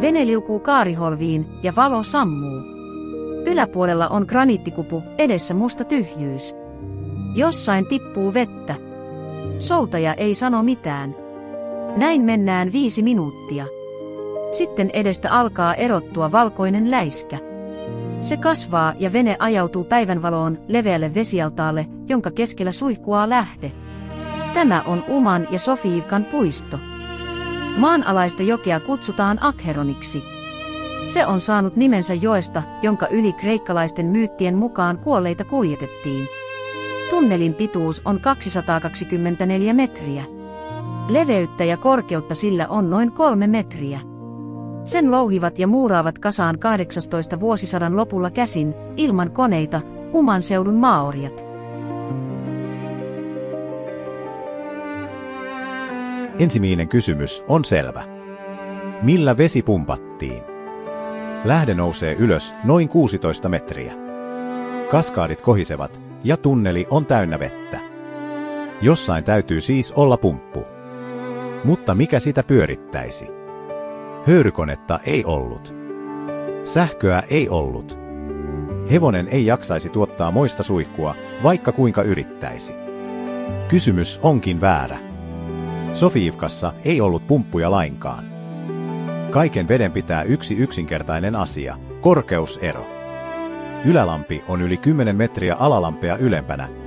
Vene liukuu kaariholviin ja valo sammuu. Yläpuolella on graniittikupu, edessä musta tyhjyys. Jossain tippuu vettä. Soutaja ei sano mitään. Näin mennään 5 minuuttia. Sitten edestä alkaa erottua valkoinen läiskä. Se kasvaa ja vene ajautuu päivänvaloon leveälle vesialtaalle, jonka keskellä suihkuaa lähde. Tämä on Uman ja Sofiivkan puisto. Maanalaista jokea kutsutaan Akheroniksi. Se on saanut nimensä joesta, jonka yli kreikkalaisten myyttien mukaan kuolleita kuljetettiin. Tunnelin pituus on 224 metriä. Leveyttä ja korkeutta sillä on noin 3 metriä. Sen louhivat ja muuraavat kasaan 18. vuosisadan lopulla käsin, ilman koneita, Uman seudun maoriat. Ensimmäinen kysymys on selvä. Millä vesi pumpattiin? Lähde nousee ylös noin 16 metriä. Kaskaadit kohisevat ja tunneli on täynnä vettä. Jossain täytyy siis olla pumppu. Mutta mikä sitä pyörittäisi? Höyrykonetta ei ollut. Sähköä ei ollut. Hevonen ei jaksaisi tuottaa moista suihkua, vaikka kuinka yrittäisi. Kysymys onkin väärä. Sofiivkassa ei ollut pumppuja lainkaan. Kaiken veden pitää yksi yksinkertainen asia, korkeusero. Ylälampi on yli 10 metriä alalampea ylempänä,